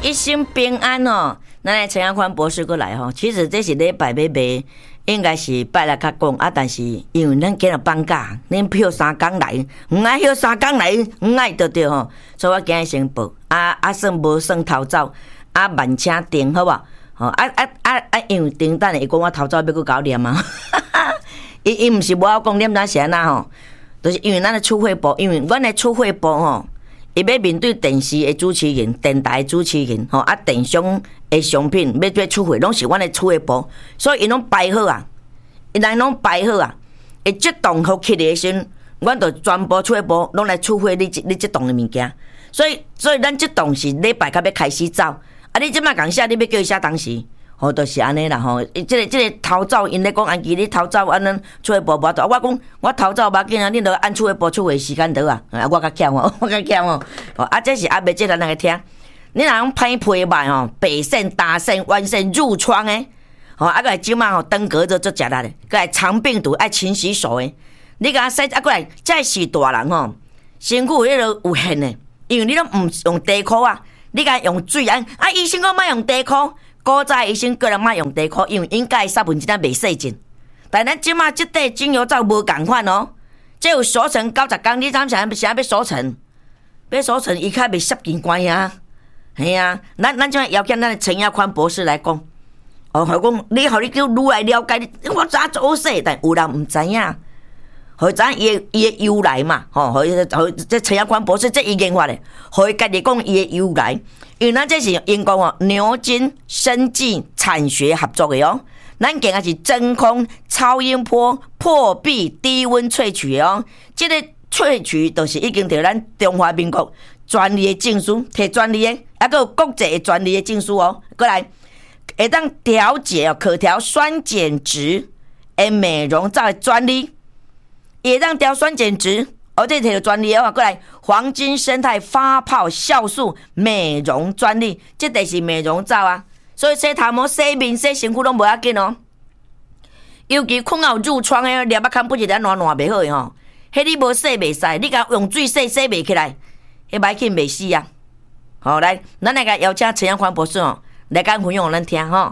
一生平安哦。咱来陈亚宽博士过来吼，其实这是礼拜要卖，应该是拜来较讲啊，但是因为咱今日放假，恁休3天来，唔爱休3天来，唔爱对吼，所以我今日先报算无算头走，慢请订好无？吼因为订单伊讲我头走要去搞念啊，伊毋是无我讲念咱是安那吼，就是因为咱的储会部，因为阮的储会部吼。伊要面对电视的主持人、电台的主持人，电商的商品要做出货，拢是阮的储备部，所以伊拢排好啊，伊人拢排好啊。伊这栋好起的时阵，阮就全部储备部拢来出货你这栋的物件，所以咱这栋是礼拜才要开始走，啊，你即摆讲写，你要叫伊写当时。就是安尼啦吼，这个头走，因咧讲安琪你头走，安尼出去无多。我讲我头走无紧啊，恁著按出去播出货时间得啊。我较强哦，我较强哦。这是阿伯这个人个听，你若用歹皮卖吼，北肾、大肾、弯肾、褥疮诶，个来即马吼登革热做食力咧，个来肠病毒爱勤洗手诶。你甲洗过来，再是大人吼，身躯有迄落有痕诶，因为你拢毋用地裤啊，你甲用水啊，医生讲莫用地裤。古早医生叫人莫用地裤，因为应该1/3袂洗净。但咱即马即块精油皂无共款哦，这有熟成90天，你怎想要熟成？要熟成伊较袂湿见关啊。系啊，咱即马邀请咱的陈亚宽博士来讲。佢讲你互你叫愈来了解你，我知做洗，但有人毋知影。佢知伊的由来嘛？佢这陈亚宽博士这伊研发的，佢家己讲伊的由来。因为咱这是因讲牛津生技产学合作的哦，咱今个是真空超音波破壁低温萃取的哦，这个萃取就是已经得咱中华民国专利的证书，摕专利的，还有国际的专利的证书哦。过来，会当调节可调酸碱值的美容皂的专利，会当调酸碱值。这摕到专利哦，过来黄金生态发泡酵素美容专利，这就是美容皂啊。所以洗头毛、洗面、洗身躯拢无要紧哦。尤其困有褥疮的，粒仔看不是咱烂袂好的吼，迄你无洗袂使，你甲用水洗洗袂起来，迄歹去袂死啊。好，来，咱来甲邀请陈亚宽博士哦，来甲分享咱听吼。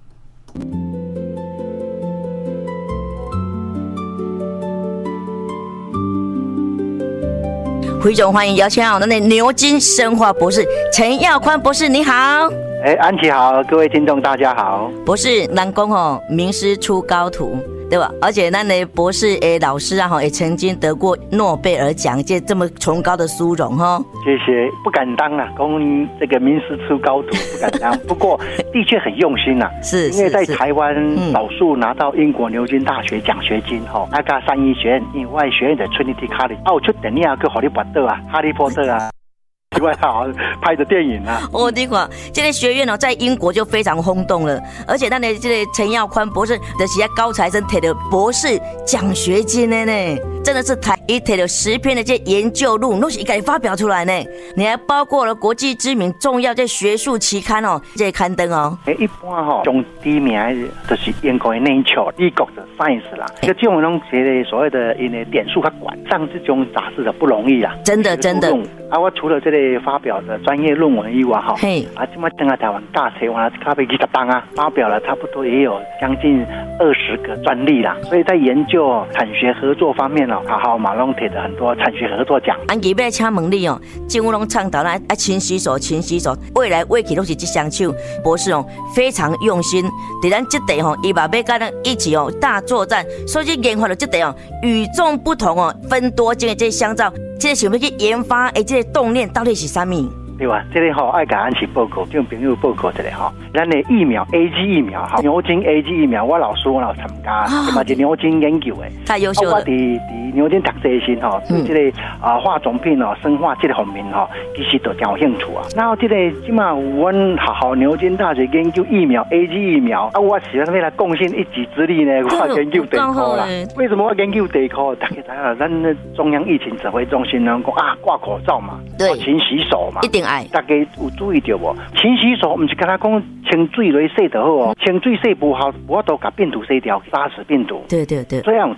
非常欢迎邀请咱的牛津生化博士陈亚宽博士，你好。 安琪好，各位听众大家好。 博士，人讲吼，名师出高徒，对吧？而且咱的博士老师啊，也曾经得过诺贝尔奖，这么崇高的殊荣哈。 谢谢，不敢当啊，供这个名师出高徒不敢当，不过的确很用心啊。 是， 因为在台湾少数拿到英国牛津大学奖学金哈，那个3一学院以外学院的 Trinity College， 我出等你啊，去哈利波特啊，哈利波特啊。另外好拍的电影啊！ 你看，这个学院在英国就非常轰动了，而且咱的这个陈亚宽博士就是高材生，摕到博士奖学金的呢，真的是伊摕到10篇的这研究论文，都是伊家己发表出来呢。你还包括了国际知名重要这学术期刊哦，这些刊登哦。 一般上知名就是英国的 Nature、美国的 Science 啦，这种拢是所谓的因的点数较管上这种杂志的不容易啊， 真的。 我除了这类发表的专业论文以外现在整个台湾大学完了咖啡20档啊，发表了差不多也有将近20个专利啦，所以在研究产学合作方面好马龙铁的很多产学合作奖。 安吉要请问你政府拢倡导咱勤洗手，未来未去都是这双手。博士非常用心，在咱这地伊嘛要跟咱一起大作战，所以研发了这地与众不同分多金的这香皂。这个想要去研发的这个动念到底是什么？ 对吧？这个爱给安琪报告，叫朋友报告一下咱的疫苗 AG 疫苗牛津 AG 疫苗，我老参加，嘛是牛津研究的， 太优秀了。 我伫牛津读这些对这个化妆品生化这个方面其实都真有兴趣啊。然后这个即马有阮好牛津大学研究疫苗 AG 疫苗我是要来贡献一己之力呢，我研究地科啦。为什么我研究地科？大家知道咱的中央疫情指挥中心讲挂口罩嘛，对，勤洗手嘛， 一定爱。 大家有注意到无？勤洗手不是跟他讲清水来洗就好清水洗不好，我都把病毒洗掉，杀死病毒。 对。 这样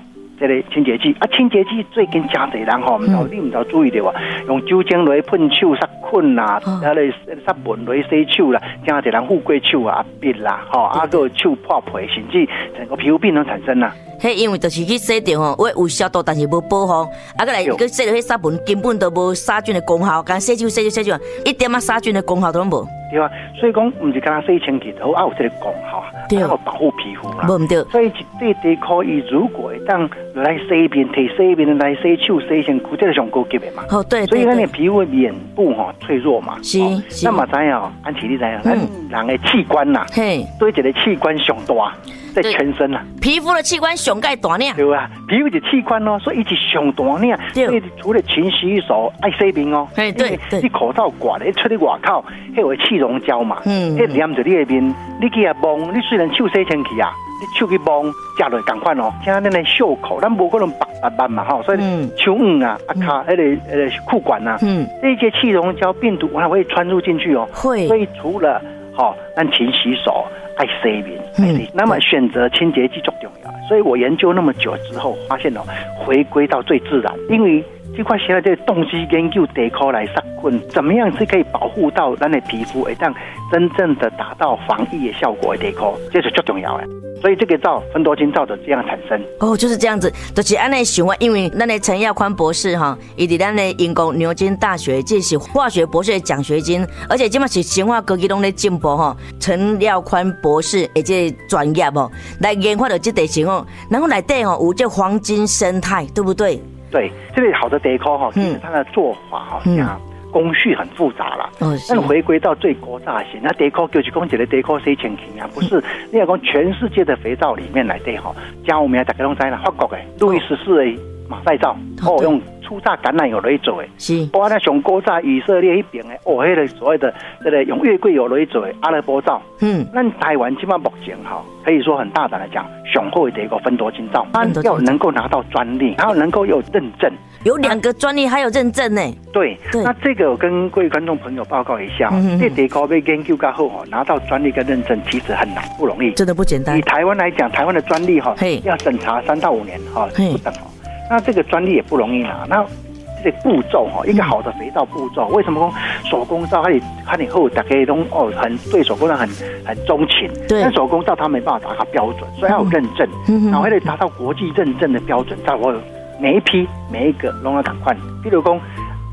这个清洁剂啊，清洁剂最近真侪人吼，你唔知注意到啊，用酒精来喷手、杀菌啦，啊咧杀蚊来洗手啦，真侪人富贵手啊、鼻啦，吼啊个手破皮，甚至整个皮肤病都产生啦。 迄因为就是去洗掉吼，有消毒，但是无保护，啊，个来去洗到迄杀蚊，根本都无杀菌的功效，干洗手，一点杀菌的功效都无。 对啊，所以讲唔是干洗清洁好，啊有这个功效，还有保护皮肤啦。 无唔对。 所以这地可以，如果当来洗面、摕洗面来洗手、洗身躯，这是上高级的嘛。 哦，对。 所以咱的皮肤面部吼脆弱嘛。 是。 那么知影，安琪你知影，咱人的器官呐，对一个器官上大。在全身啊， 皮肤的器官上盖大呢， 对啊，皮肤的器官哦，所以一直上大呢。所以除了勤洗手、爱洗面哦， 对， 你口罩挂咧，出去外口，迄个气溶胶嘛，迄黏着你的面，你去啊摸，你虽然手洗清气啊，你手去摸，食落同款哦，像咱的袖口，咱无可能白斑嘛吼，所以手啊、卡迄个裤管啊，这些气溶胶病毒它会穿入进去哦， 会， 所以除了咱勤洗手。爱洗面，那么选择清洁剂最重要。所以我研究那么久之后，发现回归到最自然，因为这块现在这动机研究地壳来杀菌，怎么样是可以保护到咱的皮肤，会让真正的达到防疫的效果的地壳，这是最重要的。所以这个皂芬多精皂的这样产生哦，就是这样子，就是按那想法，因为咱的陈耀宽博士哈，伊伫咱的英国牛津大学这是化学博士的奖学金，而且今嘛是生化科技拢在进步哈。陈耀宽博士的这专业哦，来研发的这地形哦，然后内底哦有这黄金生态，对不对？ 对，这个好的地壳哈，其实它的做法哈，工序很复杂啦，但回归到最古早型，那地壳就是讲一个地壳洗清气啊，不是你要讲全世界的肥皂里面来对哈，像我们大家拢知啦，法国的路易14的马赛皂，用初榨橄榄油来做的， 是， 包括那上古早以色列那边的，迄个所谓的这个用月桂油来做的阿拉伯皂，那台湾起码目前哈，可以说很大胆的讲，上好的一个芬多精皂，它要能够拿到专利，然后能够有认证。 有2个专利还有认证呢。 对，那这个我跟各位观众朋友报告一下，这地壳被研究到后拿到专利跟认证其实很难，不容易， 真的不简单。 以台湾来讲，台湾的专利要审查3到5年不等那这个专利也不容易拿。那这个步骤一个好的肥皂步骤，为什么说手工皂它以后大家都很对手工皂很钟情，但手工皂它没办法达到标准，所以要有认证，然后还得达到国际认证的标准，才会每一批每一个拢要同款。比如讲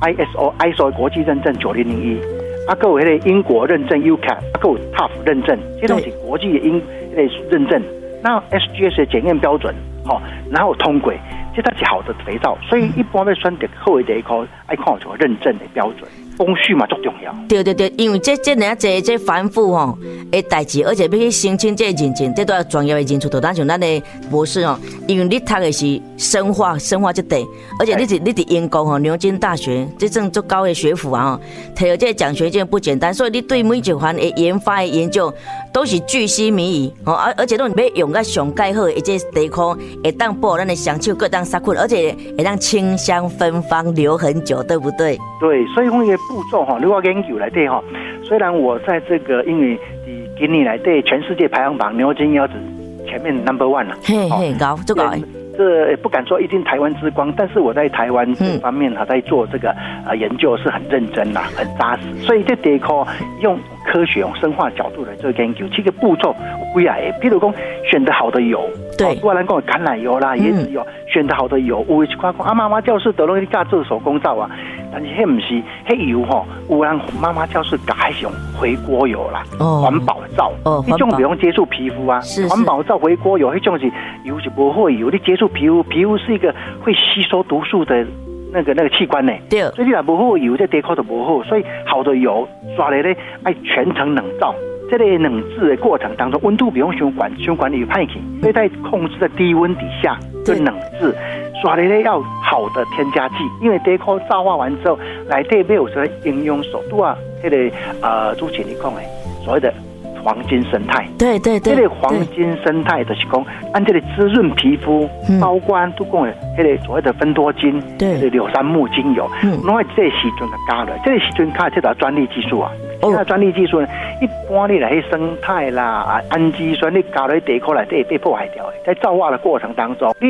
ISO 国际认证9001，还有那个英国认证 UCAT， 还有 TUF 认证，这都是国际的认证。那 SGS 的检验标准，然后通过，这才是好的肥皂。所以一般要选择好的地壳，要看有认证的标准。工序嘛最重要。 对，因为这人家这繁复的代志，而且要去申请这认证，这都要专业的人士。就像咱的博士因为你读的是生化这块，而且你伫英国牛津大学这种足高的学府摕到这奖学金不简单，所以你对每一环的研发的研究都是巨细靡遗而且都要用到上盖好的这地壳，会当保咱的双手，各当杀菌，而且会当清香芬芳留很久，对不对？ 对，所以讲一个步骤如果研究来对虽然我在这个因为今年来对全世界排行榜牛津腰子前面 No.1 了， 高最高。 这不敢说一定台湾之光，但是我在台湾这方面在做这个研究是很认真啦，很扎实。所以这地壳用科学用生化角度来做研究，7个步骤有几啊个，譬如讲选择好的油， 对， 不然讲橄榄油啦、椰子油，选择好的油，有的看妈妈教室都拢去教做手工皂啊，但是迄不是迄油有人妈妈教室改还是用回锅油啦，环保皂，那种不用接触皮肤啊，环保皂、回锅油，那种是油是不会油，你接触皮肤是一个会吸收毒素的那个器官呢，对，所以你若不好油，这地壳就不好，所以好的油刷来呢，爱全程冷皂。这类冷制的过程当中，温度不用相管理派去，所以在控制在低温底下就冷制。刷来呢要好的添加剂，因为地壳皂化完之后，内底没有什么营养素，都这个之前你讲的所谓的黄金生态，对，这个黄金生态就是讲，按这个滋润皮肤，包括都讲的这个所谓的芬多精，对，柳杉木精油，拢在这个时阵就加了，这个时阵加这条专利技术啊。那专利技术呢，一般你来生态啦、氨基酸，你加在地壳内底被破坏掉的，在皂化的过程当中，你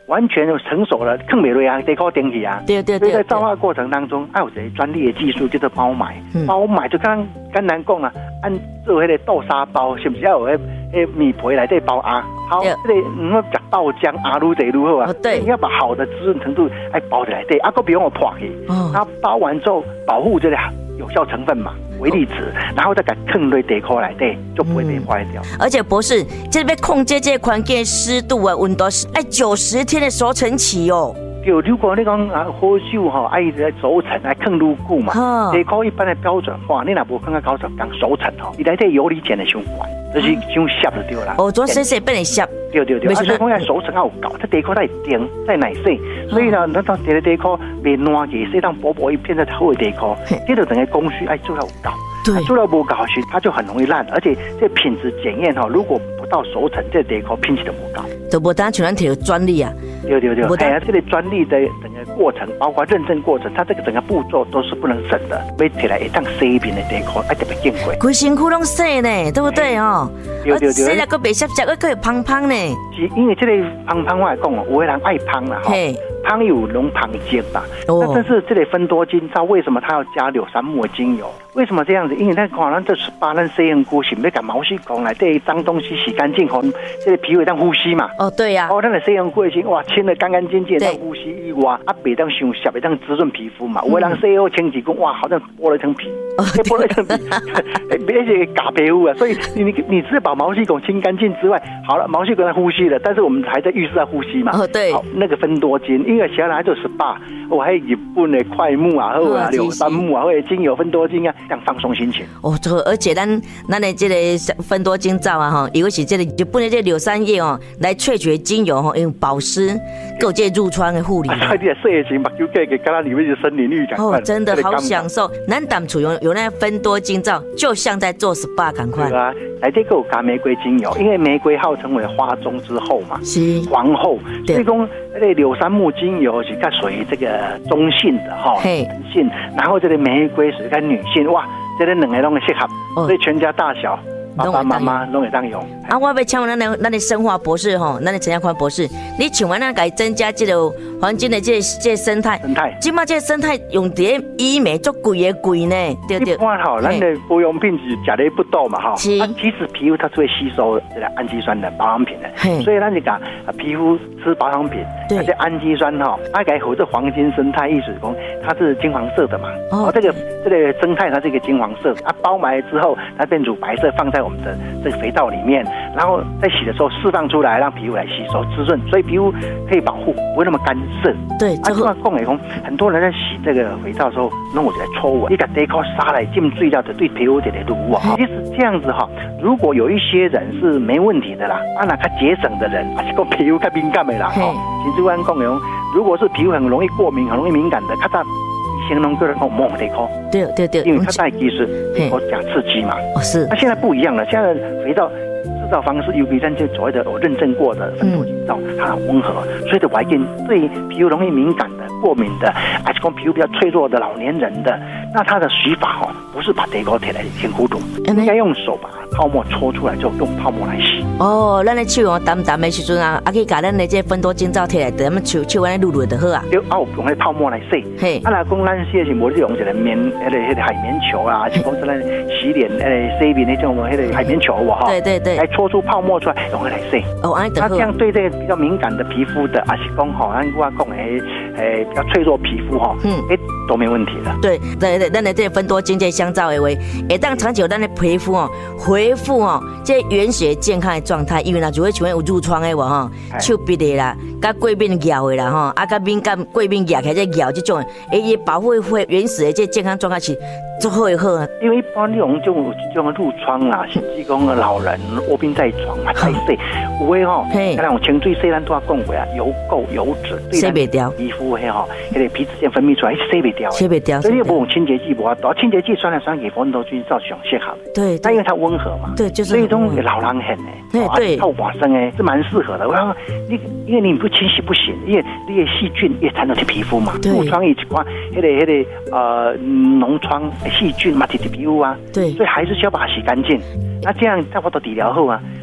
完全成熟了，更美瑞啊，得靠顶起啊。 对。 所以在造化过程当中，有一个专利的技术叫做包埋。包埋就刚难讲啊，按做那个豆沙包，是不是要有那米皮来对包啊？好，这个吃豆浆啊，愈得愈好啊。 对， 你要把好的滋润程度爱包起来，对，啊，个不用我破去。然后包完之后，保护这个有效成分嘛，微粒子，然后再给放在地壳来，对，就不会被坏掉。 而且博士，这边控制这环境湿度啊、温度，哎，90天的熟成期哦。 就如果你讲好酒哈，爱熟成爱更入久嘛，地壳一般的标准化，你若无更加90天熟成吼，伊内底游离碱的伤悬，就是伤涩就对啦。 哦，做细细变得涩。 对，而且讲要熟成要有够，它地壳再甜再耐洗，所以呢，咱当这个地壳未烂去，适当薄薄一片的好的地壳，这就整个工序爱做到有够。对，做到不够时，它就很容易烂，而且这品质检验哈，如果不到熟成，这地壳品质就不高， 就不单全提专利啊。对， 哎呀，这个专利的整个过程，包括认证过程，它这个整个步骤都是不能省的。买起来一当洗边的地壳，特别珍贵。 规身躯拢洗呢，对不对哦？ 对。 洗了个白涩涩，个胖胖呢。 是因为这个胖胖我来讲哦，有的人爱胖啦哈。胖有浓胖精吧，那但是这类芬多精皂为什么它要加柳杉木的精油？为什么这样子？因为它可能这18咱洗身躯是要把毛细孔来对脏东西洗干净后，这个皮肤当呼吸嘛。哦， 对呀。 咱的洗身躯先哇清得干干净净，当呼吸以外，别当伤涩，别当滋润皮肤嘛。有的人洗后清几公，哇，好像剥了一层皮，剥了一层皮，而且嘎皮肤啊。所以你只是把毛细孔清干净之外，好了，毛细孔在呼吸了，但是我们还在浴室在呼吸嘛。哦，对。好，那个芬多精，因为其他人就SPA，我还有日本的快木啊，或者柳杉木啊，或者精油芬多精啊，这样放松心情。 哦，而且咱的这个芬多精皂啊，哈，尤其这个日本的这柳杉叶哦，来萃取精油哈，用保湿，够这褥疮的护理。 啊，你睡前把就给刚刚里面的森林浴感。 哦，真的好享受。咱当初用那芬多精皂，就像在做 SPA 感快。 对啊，来这个有加玫瑰精油，因为玫瑰号称为花中之后嘛，是皇后，所以讲那个柳杉木精油是较属于这个中性的哈，男性，然后这个玫瑰属于较女性，哇，这个两个都适合，所以全家大小。爸爸妈妈都会当用。 啊，我要请问咱的生化博士吼，咱的陈家宽博士，你请问咱该增加这个环境的这生态，今嘛这生态用在医美足贵呢，对。 一般吼，咱的保养品是吃的不多嘛哈，其实皮肤它是会吸收这个氨基酸的保养品的，所以咱就讲皮肤吃保养品，而且氨基酸哈，它该和这黄金生态意思讲它是金黄色的嘛，哦，这个生态它是一个金黄色，啊，包埋之后它变乳白色，放在我们的这个肥皂里面，然后在洗的时候释放出来，让皮肤来吸收滋润，所以皮肤可以保护，不会那么干涩。对，啊，这个讲来讲，很多人在洗这个肥皂的时候，弄我就来搓我，你把这颗沙来浸水了，就对皮肤就来撸啊。其实这样子哈，如果有一些人是没问题的啦，啊，那他节省的人，啊，是个皮肤较敏感的啦，哈，其实我讲讲，如果是皮肤很容易过敏、很容易敏感的，他形容个人讲摸这颗，对，因为它带技术，我讲刺激嘛。哦，是。那现在不一样了，现在的肥皂制造方式有比咱这所谓的有认证过的芬多精皂，它很温和，所以的环境对皮肤容易敏感的、过敏的，还是讲皮肤比较脆弱的老年人的，那它的洗法哦，不是把这颗贴来填糊涂，应该用手把泡沫搓出来，就用泡沫来洗。哦，咱的手用淡淡的时阵啊，可以把咱的这芬多精皂贴来，咱们手安尼撸就好啊。对，啊，用那泡沫来洗。嘿，啊，来讲咱洗是无用一个棉，那个海绵球啊，还是讲是咱洗脸洗面那种那个海绵球哇哈。对。来搓出泡沫出来，用来洗。哦，那这样对这个比较敏感的皮肤的，还是讲哈，按我讲比较脆弱皮肤哈，都没问题的。对，咱的这个芬多精这香皂的话，会当长久咱的皮肤哦恢复哦这原始健康的状态，因为若就会像有褥疮的话吼，手臂的啦，甲过敏咬的啦吼，啊甲敏感过敏咬起来这咬这种，也保护会原始的这健康状态是最好的好啊。因为一般这种褥疮啊，甚至讲老人卧病在床嘛，太细，有的吼，像那种清水洗咱都要讲过啊，油垢油脂对咱皮肤嘿吼，那个皮脂腺分泌出来洗不掉，所以你不用清洁剂不好，清洁剂酸来酸去，芬多精皂上适合的。对，但因为它温和嘛，对，就是所以这种老人很对，透寡生是蛮适合的。我讲因为你不清洗不行，因为那些细菌也缠到你皮肤嘛，褥疮一块，那个脓疮细菌嘛，贴皮肤啊，对，所以还是需要把它洗干净。那这样差不多治疗后啊，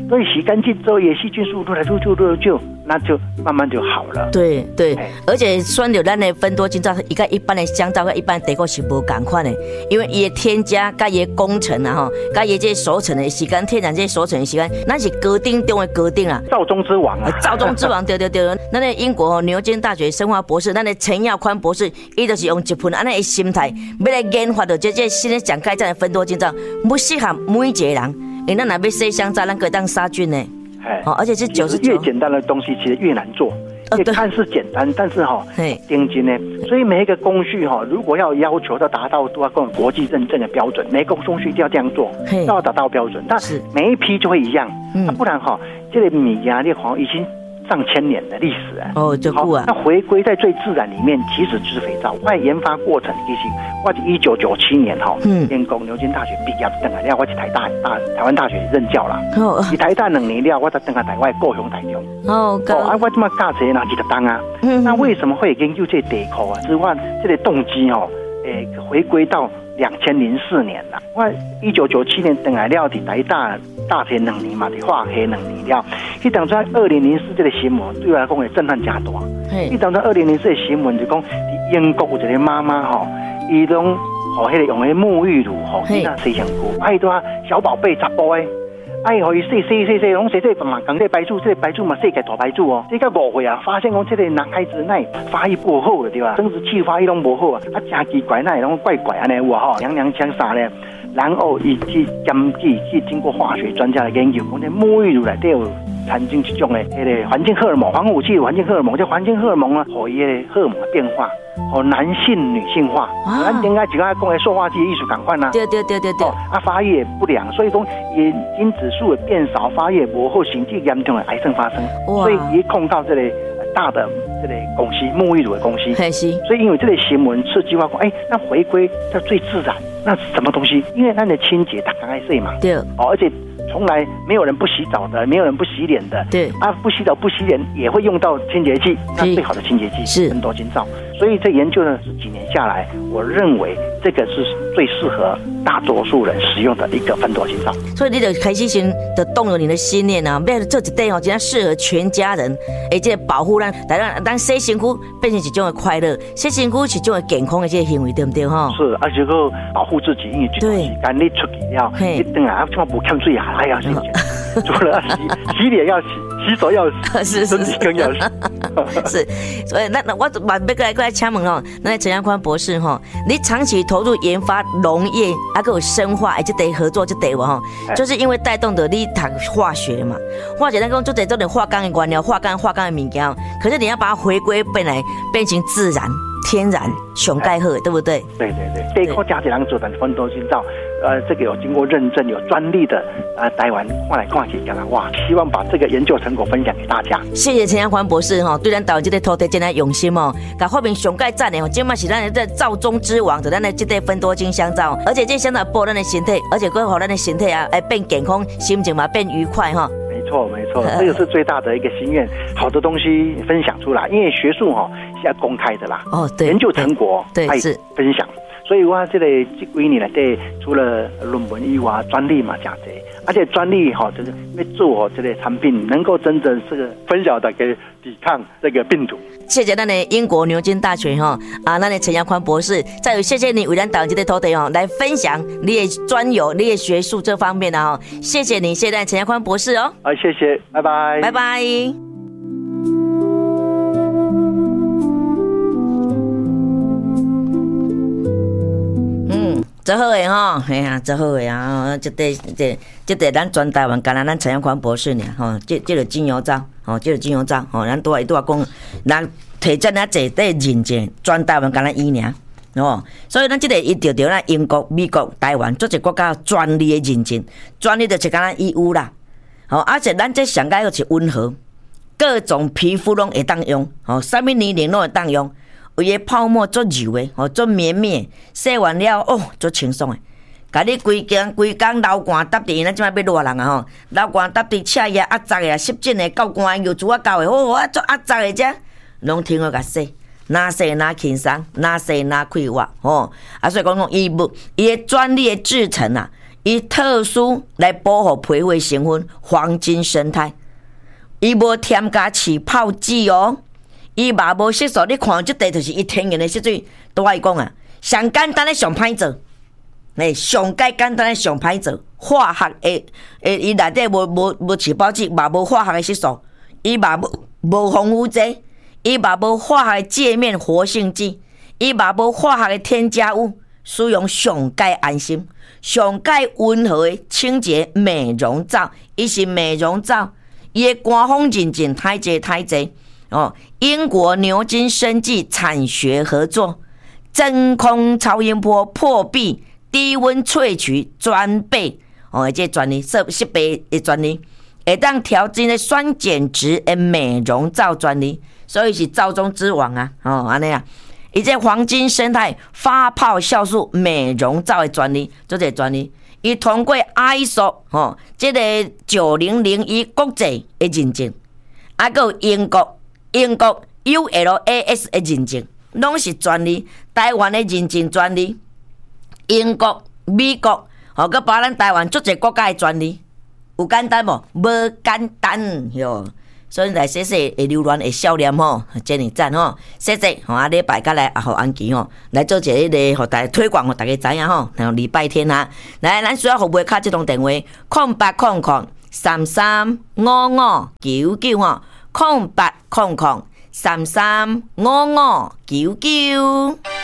所以洗干净之后，也细菌数都来就，那就慢慢就好了。 对对，而且选到咱的芬多精皂，伊跟一般的香皂跟一般的地沟是无同款的，因为伊的添加、甲伊的工程啊吼，甲伊这熟成的时间、天然这熟成的时间，那是高定中的高定啊， 造中之王啊， 造中之王，对。咱的英国牛津大学生化博士，咱的陈耀宽博士，伊就是用一份安尼的心态，要来研发到这新的上盖这样的芬多精皂，不适合每一个人。因为咱若要洗香皂，咱可以当杀菌呢。而且是99。 越简单的东西，其实越难做。也看似简单，但是定金呢，所以每一个工序如果要求到达到都要跟国际认证的标准，每一个工序都要这样做，都要达到标准。但每一批就会一样，不然这个米呀，你已经上千年的历史啊， 就酷啊！ 那回归在最自然里面，其实就是肥皂。我研发过程其实我是1997年建工牛津大学毕业等下了，我去台湾大学任教啦。去台大2年了，我才等下台湾高雄台中。我这么教这哪几个当啊？那为什么会研究这地壳啊？之外，这个动机回归到2004年啦。我1997年等下了，去台大学2年嘛，伫化学2年了。迄当初2004这个新闻对我来讲会震撼真大。迄当初2004的新闻就讲，伫英国有一个妈妈伊拢迄个用迄沐浴乳伊那洗身躯，伊都小宝贝10步诶。互伊洗，拢洗嘛，讲这白醋嘛，洗起大白醋这个5岁啊，发现讲这个男孩子那发育不好了，对吧？生殖器发育拢不好啊，真奇怪，那拢怪安尼有娘娘腔啥呢？然后伊去根据经过化学专家的研究，讲这沐浴乳内底有产生一种的迄个环境荷尔蒙，防腐剂环境荷尔蒙，这环境荷尔蒙啊，互伊的荷尔蒙的变化。男性女性化，咱应该只讲的塑化剂艺术感款啦。对。发育不良，所以讲也因指数的变少，发育不好，甚至严重的癌症发生。所以也控告这个大的这个公司沐浴乳的公司。所以因为这个新闻刺激我讲，那回归到最自然，那什么东西？因为咱的清洁，它刚开始嘛。对。而且从来没有人不洗澡的，没有人不洗脸的。对。不洗澡不洗脸也会用到清洁剂，那最好的清洁剂是芬多精皂。所以这研究呢，几年下来，我认为这个是最适合大多数人使用的一个芬多精皂。 所以你就开始先就动了你的心念啊，要做一点真正适合全家人，这个保护咱洗身躯变成一种的快乐，洗身躯是一种的健康的这个行为，对不对是，而且个保护自己，因为这段时间你出去了，你等下怎么不欠水啊？洗，除了洗脸要洗。洗手要洗，身体更要洗。 是，所以那我把要过来请问那陈耀宽博士你长期投入研发农业，还有生化，这得合作这得就是因为带动的你读化学嘛，化学咱讲做这种化工的原料，化工的物件，可是你要把它回归本来，变成自然。天然上盖好，对不对？对， 地壳加起来做的芬多精皂，这个有经过认证、有专利的，台湾看来看去，哇，希望把这个研究成果分享给大家。 谢谢陈耀宽博士对咱台湾这个土地真的用心把发明上盖赞的，今嘛是咱的皂中之王，就咱的这个芬多精香皂，而且这香皂保咱的身体，而且更好咱的身体来变健康，心情嘛变愉快没错，这个是最大的一个心愿。好的东西分享出来，因为学术是要公开的啦。对，研究成果爱分享。所以我这几年来对，除了论文以外，专利嘛加多，而且专利就是要做这个产品能够真正这个分享的给抵抗这个病毒。 谢谢咱的英国牛津大学咱的陈耀宽博士，再有谢谢你为咱台湾这个土地来分享你的专有、你的学术这方面的谢谢你，谢谢陈耀宽博士谢谢，拜拜， 拜拜。真好的嘿呀，真好的啊！这咱全台湾，干咱陈耀宽博士呢这个精油皂这个精油皂咱都要讲，咱提这么济认证，全台湾干咱伊尔所以咱这个一直咱英国、美国、台湾做一国家专利的认证，专利就是干咱EU啦而且咱这上盖是温和，各种皮肤拢会当用什么年龄拢会当用。有的泡沫做柔的做绵绵，洗完了做清爽的。甲你规工流汗搭伫，咱即摆要热人啊流汗搭伫赤叶压杂的、湿疹的、够干油珠啊够的，做压杂的遮，拢听我甲洗，哪洗哪轻松，哪洗哪快活所以讲伊的专利的制成以特殊来保护皮肤成分黄金生态，伊无添加起泡剂哦，伊嘛无色素。你看这地就是伊天然的色水，都爱讲啊，上简单的上歹做，上简单的上歹做，化学的伊内底无起泡剂，嘛无化学的色素，伊嘛无防腐剂，伊嘛无化学的界面活性剂，伊嘛无化学的添加物。使用上界安心、上界温和的清洁美容皂，伊是美容皂，伊的官方认证太济哦。英国牛津生技产学合作，真空超音波破壁低温萃取专备哦，这专利设备的专利，会当调整的酸碱值的美容皂专利，所以是皂中之王啊！哦，安尼啊。伊这黄金生态发泡酵素美容皂的专利，做这专利，伊通过 ISO 这个9001国际的认证，还有英国 ULAS 的认证，拢是专利。台湾的认证专利，英国、美国，佮包咱台湾足侪国家的专利，有简单无？无简单哟。所以来谢谢会留恋的笑脸吼，真哩赞吼，谢谢吼啊！礼拜甲来互安琪吼来做一个互大家推广，互大家知影吼。然后礼拜天啊，来咱需要服务卡这通电话0800335599吼，0800335599。